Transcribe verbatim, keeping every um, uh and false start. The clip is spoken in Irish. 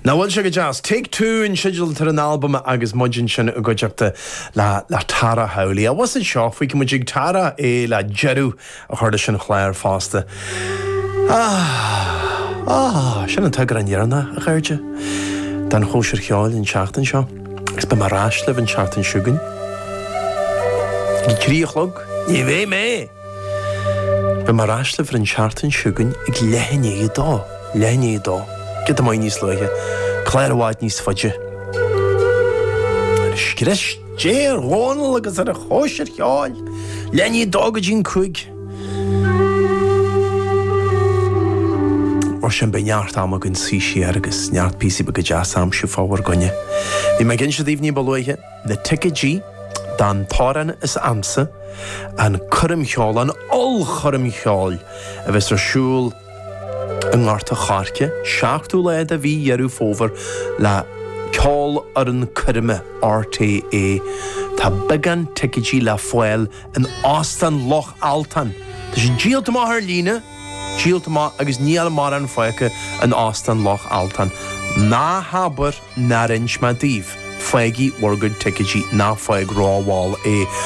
Na bhfuil se go jazz Take Two in siúil tar an albumm agus mudjin sin a goideachta le le Tara Howley. A was an seo faoi go muid Tara é le jeú a chuirde sin chléir fásta. Ah, ah, sin an tugur an dhearna a chuirde. Dan chóisir cheáil in seachtain seo. Gus be mar ráisleh an seachtain siúgan. Í críochlog, ní bhé mé. Be mar ráisleh an seachtain siúgan ag lehanné dá, lehanné dá. Get am níos leiche, Claire White níos fudge. Scris déir hónal agus ar a chóisir cheáil, lehanné dá go dín chuig. Or sin be neart am a gunn síisi agus neart písi be go jazz am siú fáhar gonne. Bhí me gin se dívní balóige, the ticketí, dan táran is amsa, an churim cheáil, an ol churim cheáil, a bheits ar siúl yn ngarta charce, seachtú leid a bhí dhearú fóver le ceáil ar an cyrime R T A. Tá began ticketí le foiil an Astan Loch Altan. Tá sé díalta má ar lína, díalta má agus níal mar an foiice an Astan Loch Altan. Ná habar na rins ma díomh. Foiigi wargad ticketí ná foiig ráháil é.